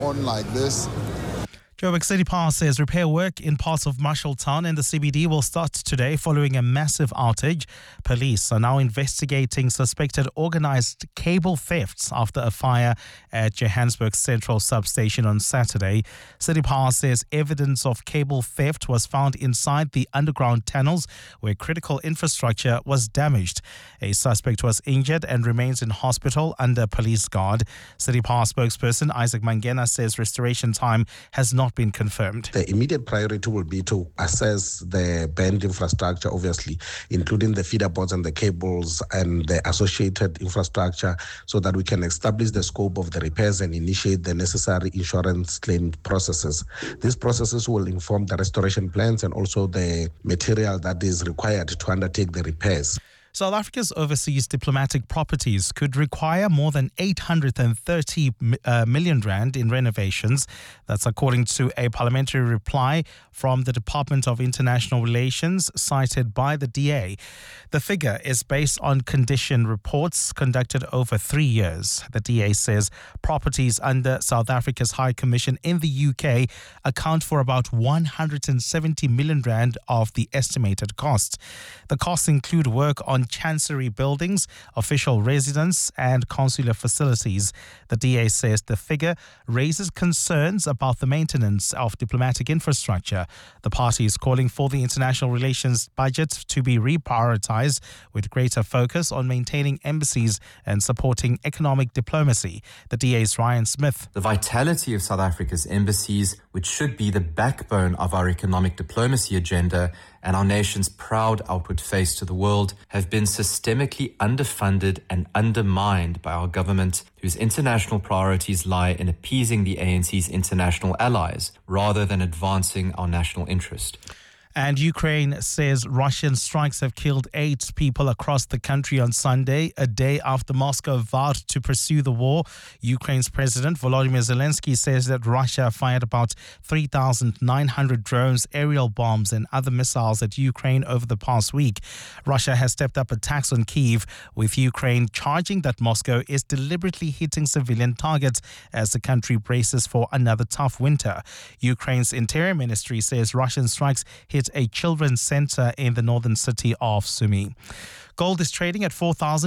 on like this. Joburg City Power says repair work in parts of Marshalltown and the CBD will start today following a massive outage. Police are now investigating suspected organised cable thefts after a fire at Johannesburg Central Substation on Saturday. City Power says evidence of cable theft was found inside the underground tunnels where critical infrastructure was damaged. A suspect was injured and remains in hospital under police guard. City Power spokesperson Isaac Mangena says restoration time has not been confirmed. The immediate priority will be to assess the burned infrastructure, obviously, including the feeder boards and the cables and the associated infrastructure, so that we can establish the scope of the repairs and initiate the necessary insurance claim processes. These processes will inform the restoration plans and also the material that is required to undertake the repairs. South Africa's overseas diplomatic properties could require more than 830 million rand in renovations. That's according to a parliamentary reply from the Department of International Relations cited by the DA. The figure is based on condition reports conducted over 3 years. The DA says properties under South Africa's High Commission in the UK account for about 170 million rand of the estimated cost. The costs include work on chancery buildings, official residence and consular facilities. The DA says the figure raises concerns about the maintenance of diplomatic infrastructure. The party is calling for the international relations budget to be reprioritized with greater focus on maintaining embassies and supporting economic diplomacy. The DA's Ryan Smith. The vitality of South Africa's embassies, which should be the backbone of our economic diplomacy agenda and our nation's proud outward face to the world, have been systemically underfunded and undermined by our government, whose international priorities lie in appeasing the ANC's international allies rather than advancing our national interest. And Ukraine says Russian strikes have killed 8 people across the country on Sunday, a day after Moscow vowed to pursue the war. Ukraine's President Volodymyr Zelensky says that Russia fired about 3,900 drones, aerial bombs and other missiles at Ukraine over the past week. Russia has stepped up attacks on Kyiv, with Ukraine charging that Moscow is deliberately hitting civilian targets as the country braces for another tough winter. Ukraine's Interior Ministry says Russian strikes hit a children's center in the northern city of Sumy. Gold is trading at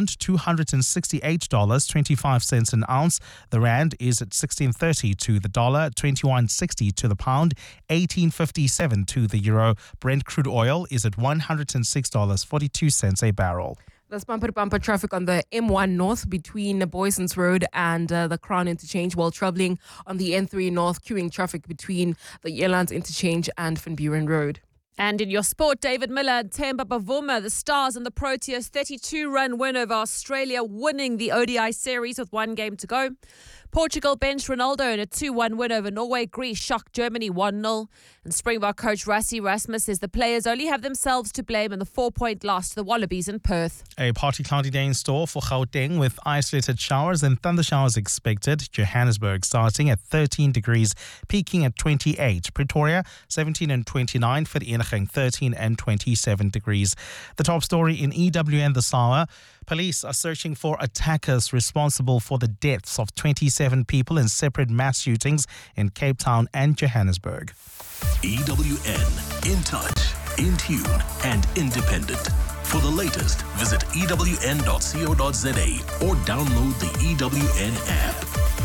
$4,268.25 an ounce. The rand is at 16.30 to the dollar, 21.60 to the pound, 18.57 to the euro. Brent crude oil is at $106.42 a barrel. There's bumper-to-bumper traffic on the M1 North between Boysons Road and the Crown Interchange, while travelling on the N3 North, queuing traffic between the Airlines Interchange and Van Buren Road. And in your sport, David Miller and Themba Bavuma, the Stars and the Proteas 32-run win over Australia, winning the ODI series with 1 game to go. Portugal benched Ronaldo in a 2-1 win over Norway. Greece shocked Germany 1-0. And Springbok coach Rassie Rasmus says the players only have themselves to blame in the 4-point loss to the Wallabies in Perth. A partly cloudy day in store for Gauteng with isolated showers and thunder showers expected. Johannesburg starting at 13 degrees, peaking at 28. Pretoria 17 and 29. Vereeniging 13 and 27 degrees. The top story in EWN this hour. Police are searching for attackers responsible for the deaths of 27 people in separate mass shootings in Cape Town and Johannesburg. EWN, in touch, in tune and independent. For the latest, visit ewn.co.za or download the EWN app.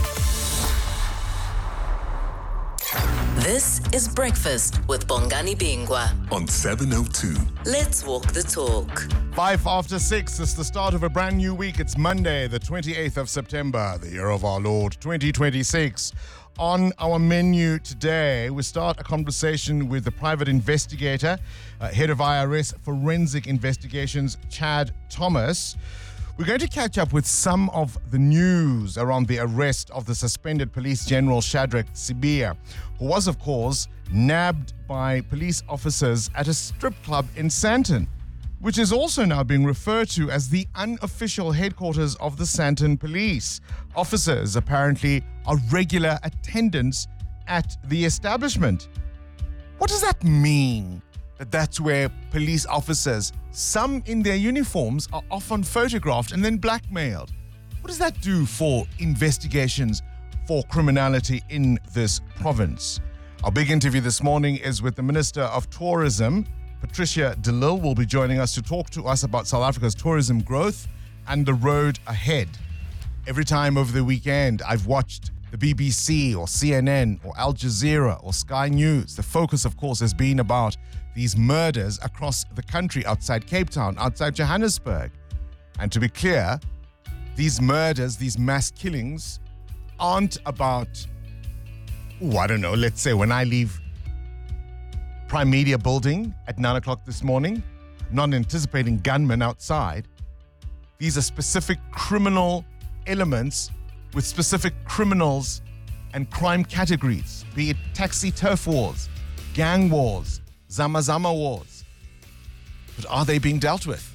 This is Breakfast with Bongani Bingwa on 702. Let's walk the talk. 5 after 6, it's the start of a brand new week. It's Monday, the 28th of September, the year of our Lord, 2026. On our menu today, we start a conversation with the private investigator, head of IRS Forensic Investigations, Chad Thomas. We're going to catch up with some of the news around the arrest of the suspended Police General Shadrack Sibiya, who was, of course, nabbed by police officers at a strip club in Sandton, which is also now being referred to as the unofficial headquarters of the Sandton Police. Officers apparently are regular attendants at the establishment. What does that mean? That's where police officers, some in their uniforms, are often photographed and then blackmailed. What does that do for investigations for criminality in this province. Our big interview this morning is with the Minister of Tourism, Patricia de Lille, will be joining us to talk to us about South Africa's tourism growth and the road ahead. Every time over the weekend I've watched the BBC or CNN or Al Jazeera or Sky News, the focus, of course, has been about these murders across the country, outside Cape Town, outside Johannesburg. And to be clear, these murders, these mass killings aren't about, I don't know, let's say when I leave Prime Media building at 9 o'clock this morning, not anticipating gunmen outside. These are specific criminal elements with specific criminals and crime categories, be it taxi turf wars, gang wars, Zama wars. But are they being dealt with?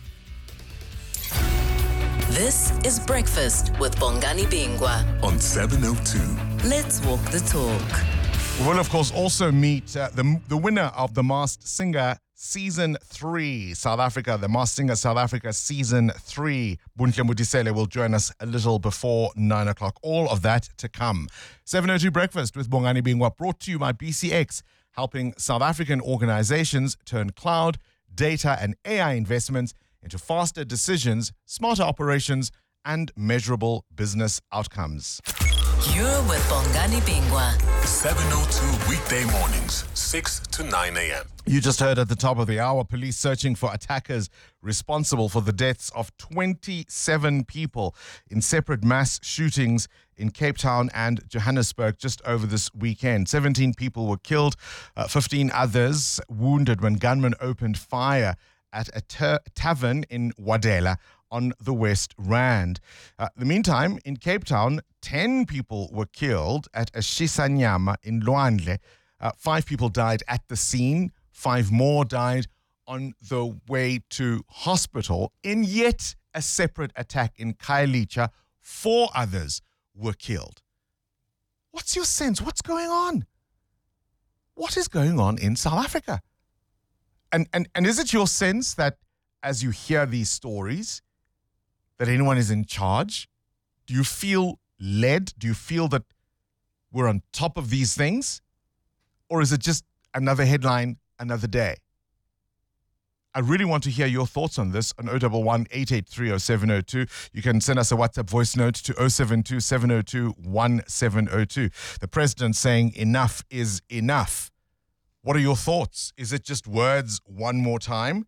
This is Breakfast with Bongani Bingwa on 702. Let's walk the talk. We will, of course, also meet the winner of The Masked Singer Season 3, South Africa. The Masked Singer South Africa Season 3. Buntle Mudisele will join us a little before 9 o'clock. All of that to come. 702 Breakfast with Bongani Bingwa, brought to you by BCX, helping South African organizations turn cloud, data and AI investments into faster decisions, smarter operations, and measurable business outcomes. You're with Bongani Bingwa. 702 weekday mornings, 6 to 9 a.m. You just heard at the top of the hour, police searching for attackers responsible for the deaths of 27 people in separate mass shootings in Cape Town and Johannesburg just over this weekend. 17 people were killed, 15 others wounded when gunmen opened fire at a tavern in Wadela on the West Rand. The meantime, in Cape Town, 10 people were killed at a Shisanyama in Lwandle. 5 people died at the scene. 5 more died on the way to hospital. In yet a separate attack in Khayelitsha, 4 others were killed. What's your sense? What's going on? What is going on in South Africa? And is it your sense that as you hear these stories, that anyone is in charge? Do you feel led? Do you feel that we're on top of these things? Or is it just another headline, another day? I really want to hear your thoughts on this on 011-883-0702. You can send us a WhatsApp voice note to 072-702-1702. The president saying enough is enough. What are your thoughts? Is it just words one more time?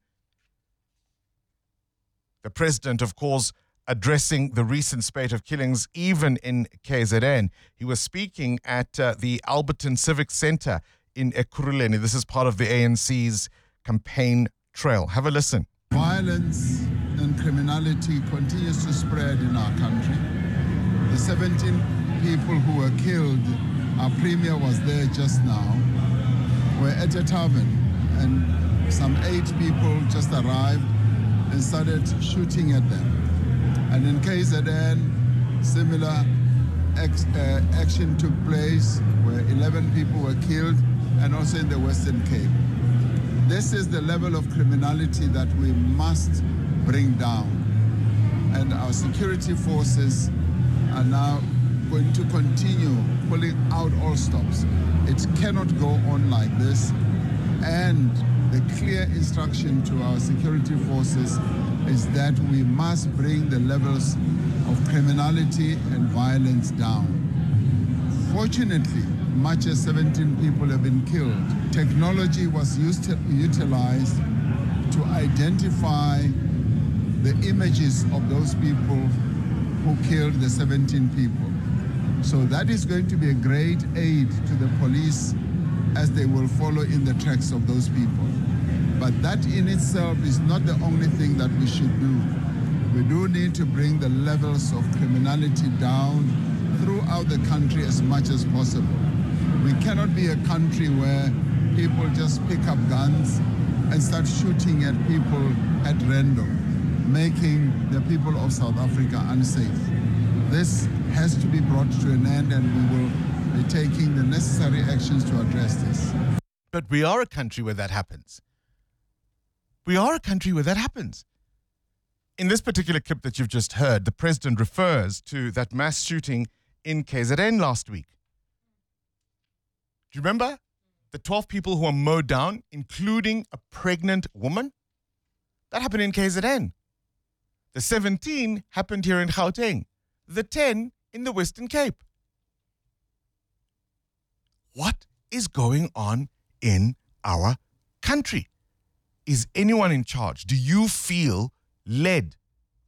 The president, of course, addressing the recent spate of killings, even in KZN. He was speaking at the Alberton Civic Centre in Ekurhuleni. This is part of the ANC's campaign trail. Have a listen. Violence and criminality continues to spread in our country. The 17 people who were killed, our premier was there just now, were at a tavern, and some 8 people just arrived and started shooting at them. And in KZN, similar action took place where 11 people were killed, and also in the Western Cape. This is the level of criminality that we must bring down. And our security forces are now going to continue pulling out all stops. It cannot go on like this. And the clear instruction to our security forces is that we must bring the levels of criminality and violence down. Fortunately, much as 17 people have been killed, technology was utilized to identify the images of those people who killed the 17 people. So that is going to be a great aid to the police as they will follow in the tracks of those people. But that in itself is not the only thing that we should do. We do need to bring the levels of criminality down throughout the country as much as possible. We cannot be a country where people just pick up guns and start shooting at people at random, making the people of South Africa unsafe. This has to be brought to an end, and we will be taking the necessary actions to address this. But we are a country where that happens. We are a country where that happens. In this particular clip that you've just heard, the president refers to that mass shooting in KZN last week. Do you remember? The 12 people who were mowed down, including a pregnant woman? That happened in KZN. The 17 happened here in Gauteng. The 10 in the Western Cape. What is going on in our country? Is anyone in charge? Do you feel led?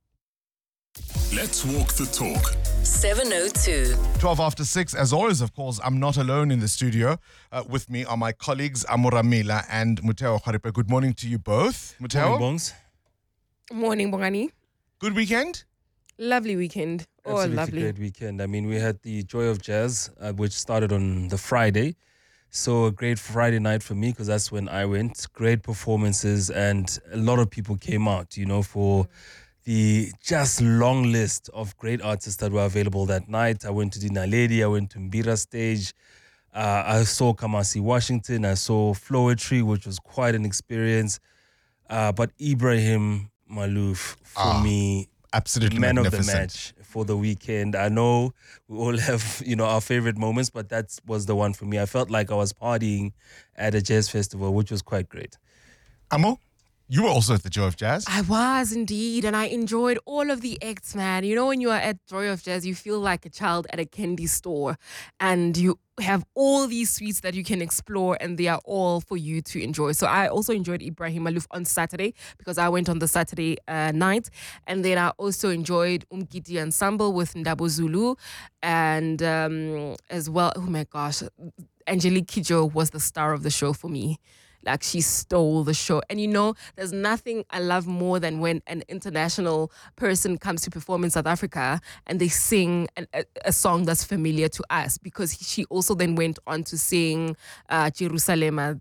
Let's walk the talk. 702. 12 after 6. As always, of course, I'm not alone in the studio. With me are my colleagues, Amoramila and Muteo Kharipe. Good morning to you both. Muteo? Morning, Bongs. Morning, Bongani. Good weekend? Lovely weekend. Absolutely Lovely. great weekend. I mean, we had the Joy of Jazz, which started on the Friday. So a great Friday night for me because that's when I went. Great performances and a lot of people came out, for the just long list of great artists that were available that night. I went to the Naledi, I went to Mbira stage. I saw Kamasi Washington. I saw Flowetry, which was quite an experience. But Ibrahim Malouf, for me, absolutely man of the magnificent. match for the weekend. I know we all have, our favorite moments, but that was the one for me. I felt like I was partying at a jazz festival, which was quite great. Amo, you were also at the Joy of Jazz. I was indeed, and I enjoyed all of the acts, man. When you are at Joy of Jazz, you feel like a child at a candy store, and you have all these sweets that you can explore, and they are all for you to enjoy. So I also enjoyed Ibrahim Malouf on Saturday because I went on the Saturday night, and then I also enjoyed Umgidi Ensemble with Ndabo Zulu, and as well, oh my gosh, Angelique Kidjo was the star of the show for me. Like, she stole the show. And there's nothing I love more than when an international person comes to perform in South Africa and they sing a song that's familiar to us, because she also then went on to sing Jerusalem, and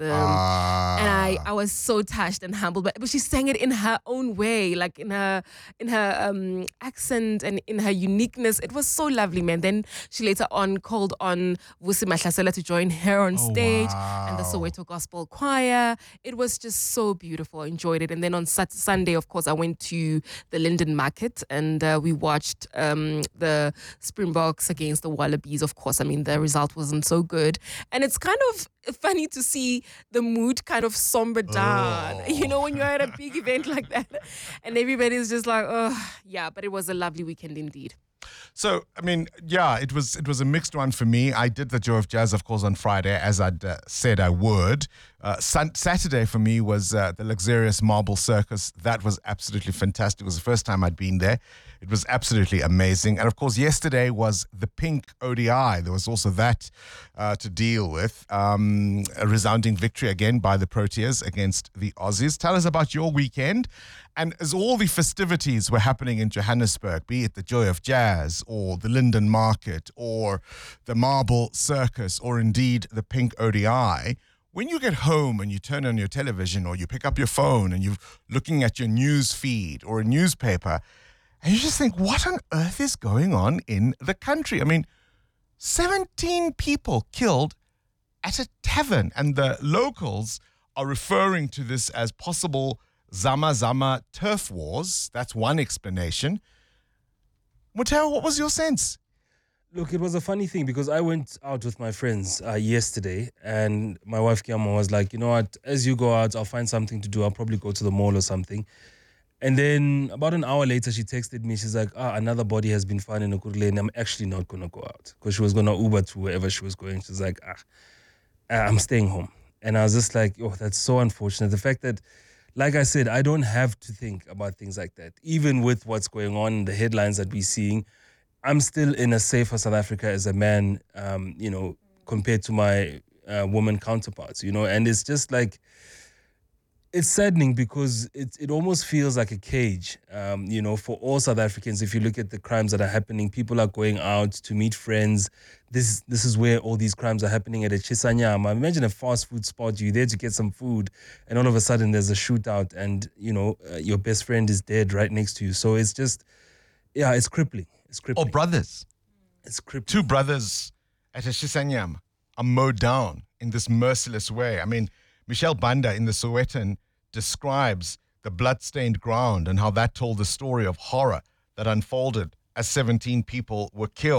I was so touched and humbled, but she sang it in her own way, like in her accent and in her uniqueness. It was so lovely, man. Then she later on called on Vusi Mahlasela to join her on stage, and the Soweto Gospel Choir. It was just so beautiful. I enjoyed it. And then on Sunday, of course, I went to the Linden Market, and we watched the Springboks against the Wallabies. Of course, I mean, the result wasn't so good, and it's kind of funny to see the mood kind of somber down, when you're at a big event like that, and everybody's just like, oh yeah. But it was a lovely weekend indeed. So, I mean, yeah, it was a mixed one for me. I did the Joy of Jazz, of course, on Friday, as I'd said I would. Saturday for me was the Luxurious Marble Circus. That was absolutely fantastic. It was the first time I'd been there. It was absolutely amazing. And, of course, yesterday was the Pink ODI. There was also that to deal with. A resounding victory again by the Proteas against the Aussies. Tell us about your weekend. And as all the festivities were happening in Johannesburg, be it the Joy of Jazz or the Linden Market or the Marble Circus or indeed the Pink ODI, when you get home and you turn on your television or you pick up your phone and you're looking at your news feed or a newspaper, and you just think, what on earth is going on in the country? I mean, 17 people killed at a tavern, and the locals are referring to this as possible Zama turf wars. That's one explanation. Muteo, what was your sense? Look, it was a funny thing because I went out with my friends yesterday, and my wife Kiamo was like, you know what, as you go out, I'll find something to do. I'll probably go to the mall or something. And then about an hour later, she texted me. She's like, another body has been found in Okurle, and I'm actually not going to go out, because she was going to Uber to wherever she was going. She's like, I'm staying home. And I was just like, oh, that's so unfortunate. The fact that, like I said, I don't have to think about things like that. Even with what's going on, the headlines that we're seeing, I'm still in a safer South Africa as a man, compared to my woman counterparts, and it's just like, it's saddening because it almost feels like a cage, for all South Africans. If you look at the crimes that are happening, people are going out to meet friends. This is where all these crimes are happening, at a Chisanyama. Imagine a fast food spot. You're there to get some food, and all of a sudden there's a shootout, and your best friend is dead right next to you. So it's just, it's crippling. It's crippling. Or brothers. It's crippling. Two brothers at a Chisanyama are mowed down in this merciless way. I mean, Michelle Banda in the Sowetan describes the blood-stained ground and how that told the story of horror that unfolded as 17 people were killed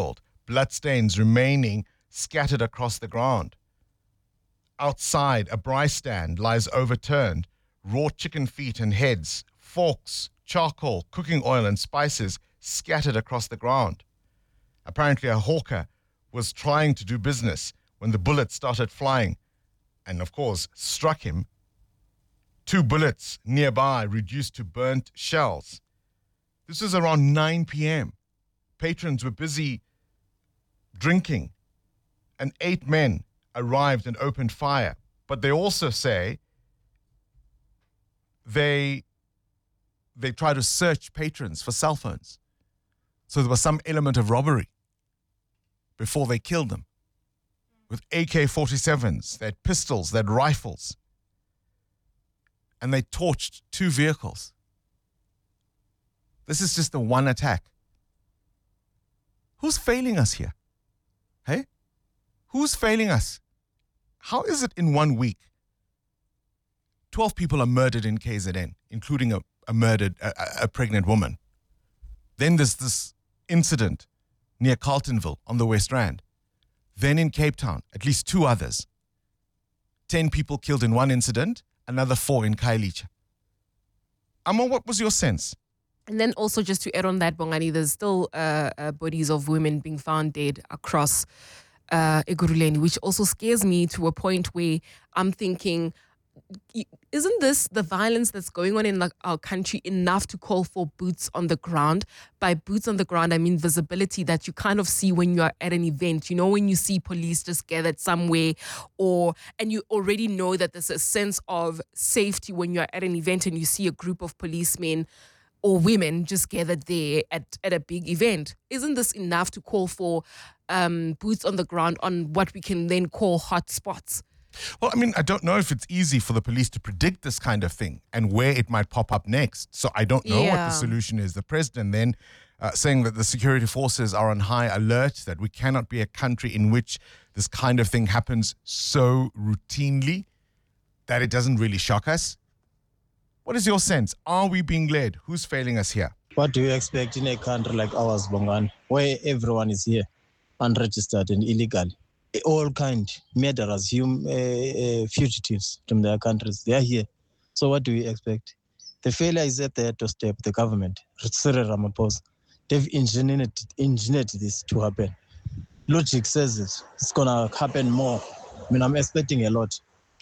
bloodstains remaining scattered across the ground. Outside, a braai stand lies overturned, raw chicken feet and heads, forks, charcoal, cooking oil and spices scattered across the ground. Apparently, a hawker was trying to do business when the bullets started flying and, of course, struck him. 2 bullets nearby reduced to burnt shells. This was around 9 p.m. Patrons were busy drinking, and 8 men arrived and opened fire. But they also say they tried to search patrons for cell phones. So there was some element of robbery before they killed them. With AK-47s, they had pistols, they had rifles. And they torched 2 vehicles. This is just the one attack. Who's failing us here? Hey? Who's failing us? How is it in 1 week 12 people are murdered in KZN, including a pregnant woman? Then there's this incident near Carltonville on the West Rand. Then in Cape Town, at least 2 others. 10 people killed in one incident, another 4 in Khayelitsha. Amma, what was your sense? And then also just to add on that, Bongani, there's still bodies of women being found dead across Ekurhuleni, which also scares me to a point where I'm thinking, isn't this the violence that's going on in our country enough to call for boots on the ground? By boots on the ground, I mean visibility that you kind of see when you are at an event. You know, when you see police just gathered somewhere, and you already know that there's a sense of safety when you're at an event and you see a group of policemen or women just gathered there at a big event. Isn't this enough to call for boots on the ground on what we can then call hot spots? Well, I mean, I don't know if it's easy for the police to predict this kind of thing and where it might pop up next. So I don't know what the solution is. The president then saying that the security forces are on high alert, that we cannot be a country in which this kind of thing happens so routinely that it doesn't really shock us. What is your sense? Are we being led? Who's failing us here? What do you expect in a country like ours, Bongani, where everyone is here, unregistered and illegal? All kind, murderers, fugitives from their countries, they are here. So what do we expect? The failure is at the doorstep, the government, Cyril Ramaphosa. They've engineered this to happen. Logic says it's going to happen more. I mean, I'm expecting a lot.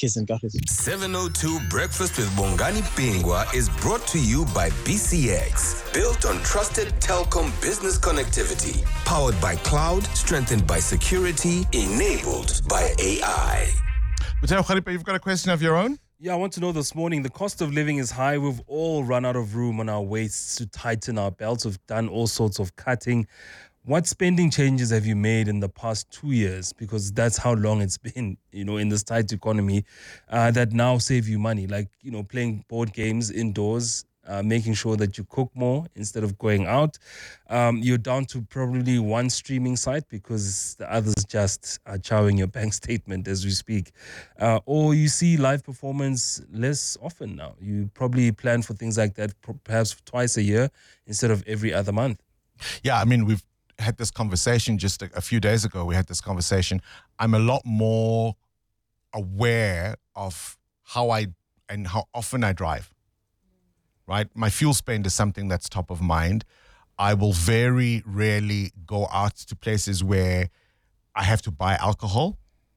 702 Breakfast with Bongani Bingwa is brought to you by BCX. Built on trusted telecom business connectivity. Powered by cloud, strengthened by security, enabled by AI. Mateo Kharipa, you've got a question of your own? Yeah, I want to know this morning, the cost of living is high. We've all run out of room on our waists to tighten our belts. We've done all sorts of cutting. What spending changes have you made in the past 2 years? Because that's how long it's been, in this tight economy, that now save you money. Like, playing board games indoors, making sure that you cook more instead of going out. You're down to probably one streaming site because the others just are chowing your bank statement as we speak. Or you see live performance less often now. You probably plan for things like that perhaps twice a year instead of every other month. Yeah, I mean, we've had this conversation just a few days ago. We had this conversation. I'm a lot more aware of how often I drive, right? My fuel spend is something that's top of mind. I will very rarely go out to places where I have to buy alcohol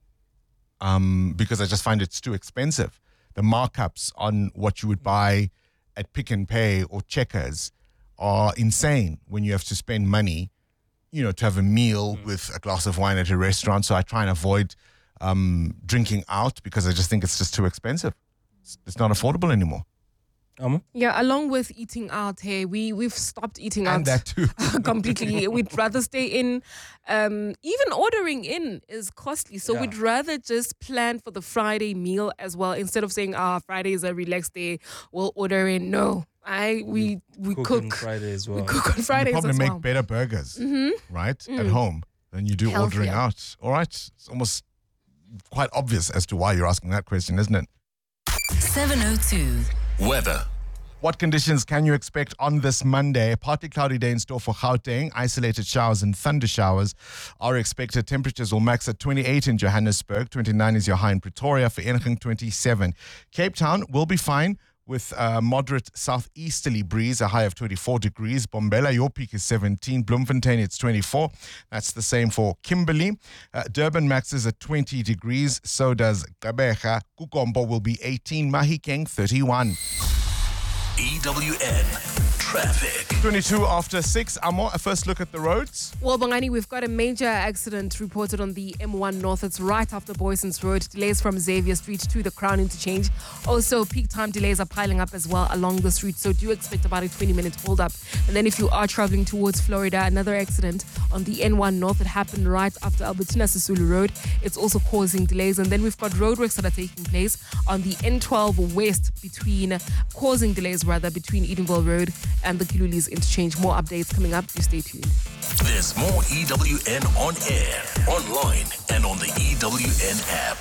because I just find it's too expensive. The markups on what you would buy at Pick n Pay or Checkers are insane when you have to spend money to have a meal with a glass of wine at a restaurant. So I try and avoid drinking out because I just think it's just too expensive. It's not affordable anymore. Yeah, along with eating out, hey, we've stopped eating out. And that too. Completely. We'd rather stay in. Even ordering in is costly. So we'd rather just plan for the Friday meal as well. Instead of saying, Friday is a relaxed day, we'll order in. No. We cook on Friday as well. We cook on Fridays you as well. probably make better burgers, right, at home than you do ordering out. All right. It's almost quite obvious as to why you're asking that question, isn't it? 702. Weather. What conditions can you expect on this Monday? Partly cloudy day in store for Gauteng. Isolated showers and thunder showers are expected. Temperatures will max at 28 in Johannesburg. 29 is your high in Pretoria. Vereeniging 27. Cape Town will be fine with a moderate southeasterly breeze, a high of 24 degrees. Bombela, your peak is 17. Bloemfontein, it's 24. That's the same for Kimberley. Durban maxes at 20 degrees. So does Gqeberha. Kukombo will be 18. Mahikeng, 31. EWN Traffic. 22 after 6. Amo, a first look at the roads. Well, Bongani, we've got a major accident reported on the M1 North. It's right after Boyson's Road. Delays from Xavier Street to the Crown interchange. Also, peak time delays are piling up as well along this route. So do expect about a 20-minute hold up. And then if you are traveling towards Florida, another accident on the N1 North. It happened right after Albertina Sisulu Road. It's also causing delays. And then we've got roadworks that are taking place on the N12 West causing delays between Edenville Road and the Kilulis interchange. More updates coming up. Do stay tuned. There's more EWN on air, online, and on the EWN app.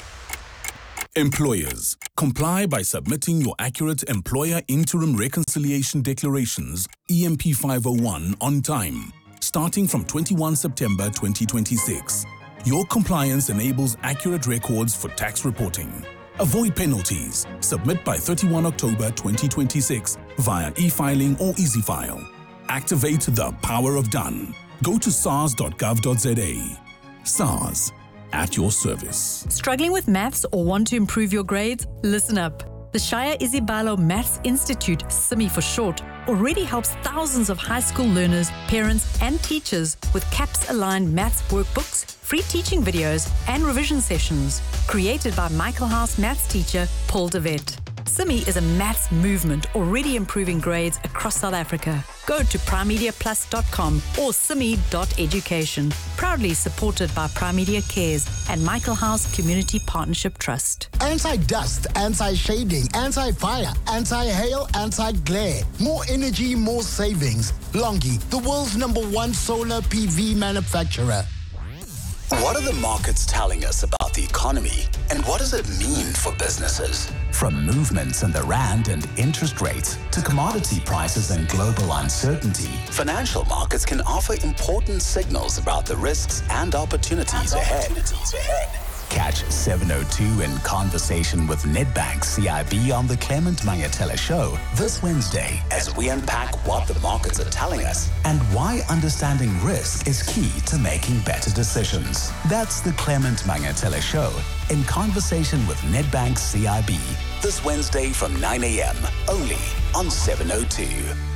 Employers, comply by submitting your accurate Employer Interim Reconciliation Declarations, EMP 501, on time, starting from 21 September 2026. Your compliance enables accurate records for tax reporting. Avoid penalties. Submit by 31 October 2026 via e-filing or EasyFile. Activate the power of done. Go to sars.gov.za. SARS, at your service. Struggling with maths or want to improve your grades? Listen up. The Shaya Isibalo Maths Institute, SIMI for short, already helps thousands of high school learners, parents, and teachers with CAPS-aligned maths workbooks, free teaching videos, and revision sessions. Created by Michael House maths teacher Paul de Wet. SIMI is a maths movement already improving grades across South Africa. Go to primemediaplus.com or simi.education. Proudly supported by Prime Media Cares and Michael House Community Partnership Trust. Anti-dust, anti-shading, anti-fire, anti-hail, anti-glare. More energy, more savings. Longi, the world's #1 solar PV manufacturer. What are the markets telling us about the economy, and what does it mean for businesses? From movements in the rand and interest rates to commodity prices and global uncertainty, financial markets can offer important signals about the risks and opportunities ahead. Catch 702 in conversation with Nedbank CIB on the Clement Mangatela Show this Wednesday as we unpack what the markets are telling us and why understanding risk is key to making better decisions. That's the Clement Mangatela Show in conversation with Nedbank CIB this Wednesday from 9 a.m. only on 702.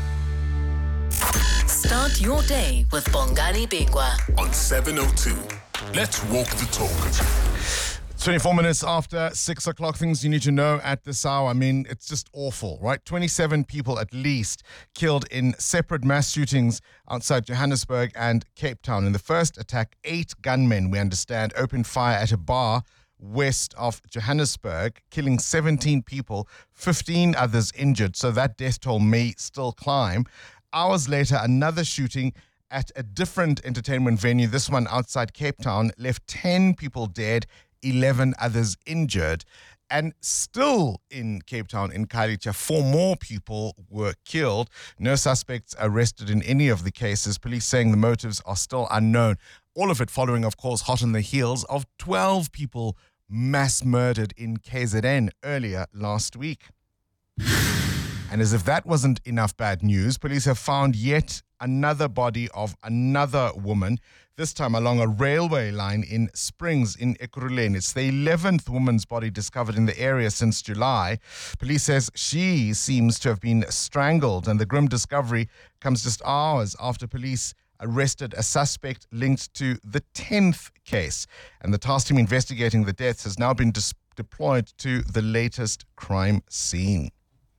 Start your day with Bongani Bingwa on 702. Let's walk the talk. 24 minutes after 6 o'clock, things you need to know at this hour. I mean, it's just awful, right? 27 people at least killed in separate mass shootings outside Johannesburg and Cape Town. In the first attack, 8 gunmen, we understand, opened fire at a bar west of Johannesburg, killing 17 people, 15 others injured. So that death toll may still climb. Hours later, another shooting at a different entertainment venue, this one outside Cape Town, left 10 people dead, 11 others injured. And still in Cape Town, in Khayelitsha, 4 more people were killed. No suspects arrested in any of the cases. Police saying the motives are still unknown. All of it following, of course, hot on the heels of 12 people mass murdered in KZN earlier last week. And as if that wasn't enough bad news, police have found yet another body of another woman, this time along a railway line in Springs in Ekurhuleni. It's the 11th woman's body discovered in the area since July. Police says she seems to have been strangled, and the grim discovery comes just hours after police arrested a suspect linked to the 10th case. And the task team investigating the deaths has now been deployed to the latest crime scene.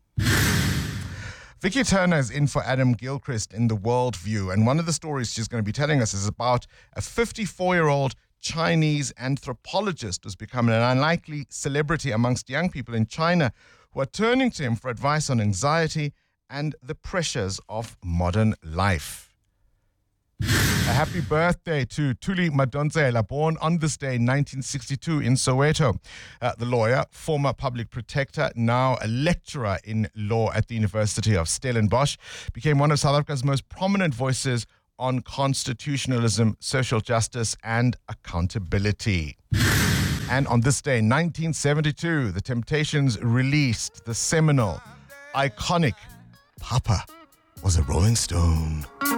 Vicky Turner is in for Adam Gilchrist in The World View, and one of the stories she's going to be telling us is about a 54-year-old Chinese anthropologist who's become an unlikely celebrity amongst young people in China who are turning to him for advice on anxiety and the pressures of modern life. A happy birthday to Thuli Madonsela, born on this day in 1962 in Soweto. The lawyer, former public protector, now a lecturer in law at the University of Stellenbosch, became one of South Africa's most prominent voices on constitutionalism, social justice, and accountability. And on this day, 1972, the Temptations released the seminal, iconic Papa Was a Rolling Stone.